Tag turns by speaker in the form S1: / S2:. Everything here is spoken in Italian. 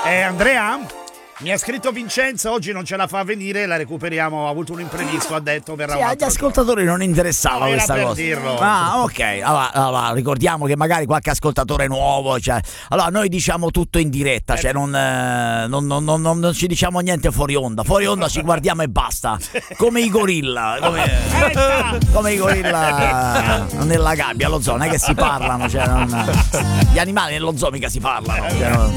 S1: Andrea? Mi ha scritto Vincenzo, oggi non ce la fa venire, la recuperiamo, ha avuto un imprevisto, ha detto verrà un altro
S2: agli ascoltatori non interessava questa
S1: per
S2: cosa.
S1: dirlo.
S2: Ok, allora, ricordiamo che magari qualche ascoltatore nuovo, cioè, allora noi diciamo tutto in diretta, cioè non ci diciamo niente fuori onda ci guardiamo e basta, come i gorilla, come i gorilla nella gabbia, lo zoo, non è che si parlano, cioè, gli animali nello zoo mica si parlano, cioè,